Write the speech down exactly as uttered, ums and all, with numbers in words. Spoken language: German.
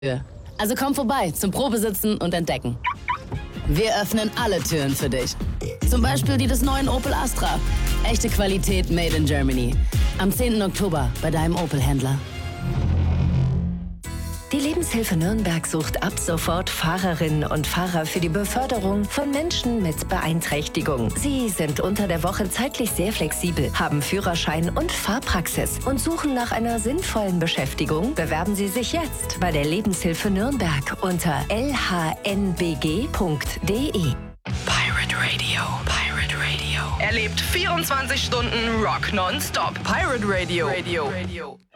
Also komm vorbei zum Probesitzen und Entdecken. Wir öffnen alle Türen für dich. Zum Beispiel die des neuen Opel Astra. Echte Qualität made in Germany. Am zehnten Oktober bei deinem Opel-Händler. Die Lebenshilfe Nürnberg sucht ab sofort Fahrerinnen und Fahrer für die Beförderung von Menschen mit Beeinträchtigung. Sie sind unter der Woche zeitlich sehr flexibel, haben Führerschein und Fahrpraxis und suchen nach einer sinnvollen Beschäftigung. Bewerben Sie sich jetzt bei der Lebenshilfe Nürnberg unter l h n b g punkt d e. Pirate Radio, Pirate Radio. Erlebt vierundzwanzig Stunden Rock nonstop. Pirate Radio. Radio. Radio.